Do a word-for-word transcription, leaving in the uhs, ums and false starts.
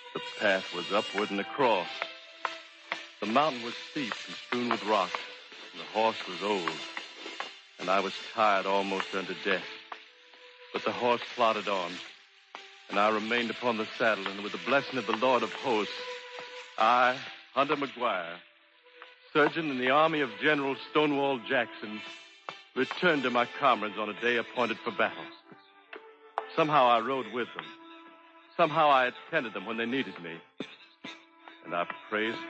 The path was upward and across. The mountain was steep and strewn with rocks. And the horse was old. And I was tired almost unto death. But the horse plodded on. And I remained upon the saddle. And with the blessing of the Lord of hosts, I, Hunter McGuire, surgeon in the army of General Stonewall Jackson, returned to my comrades on a day appointed for battle. Somehow I rode with them. Somehow I attended them when they needed me. And I praise